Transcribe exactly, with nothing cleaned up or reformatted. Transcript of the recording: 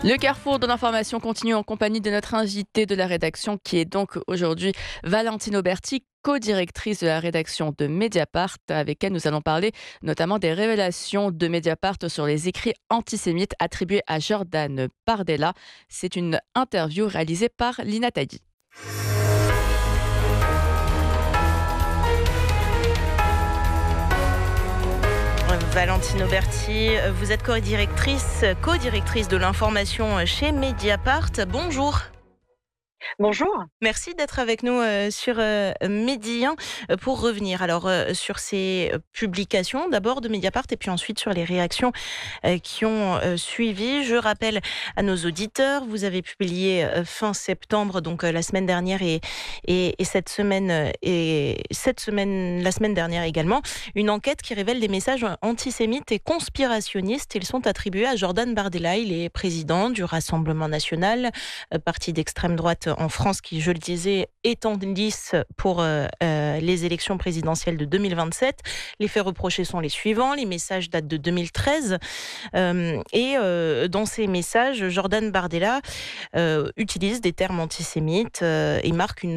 Le carrefour de l'information continue en compagnie de notre invitée de la rédaction qui est donc aujourd'hui Valentine Auberti, co-directrice de la rédaction de Mediapart, avec elle nous allons parler notamment des révélations de Mediapart sur les écrits antisémites attribués à Jordan Bardella. C'est une interview réalisée par Lina Tagui. Valentine Auberti, vous êtes co-directrice, co-directrice de l'information chez Mediapart. Bonjour. Bonjour. Merci d'être avec nous euh, sur euh, Medi un euh, pour revenir alors euh, sur ces euh, publications d'abord de Mediapart et puis ensuite sur les réactions euh, qui ont euh, suivi. Je rappelle à nos auditeurs, vous avez publié euh, fin septembre, donc euh, la semaine dernière et, et, et cette semaine euh, et cette semaine, la semaine dernière également, une enquête qui révèle des messages antisémites et conspirationnistes. Ils sont attribués à Jordan Bardella. Il est président du Rassemblement national, euh, parti d'extrême droite en France, qui, je le disais, est en lice pour euh, euh, les élections présidentielles de deux mille vingt-sept. Les faits reprochés sont les suivants. Les messages datent de deux mille treize. Euh, et euh, dans ces messages, Jordan Bardella euh, utilise des termes antisémites euh, et marque une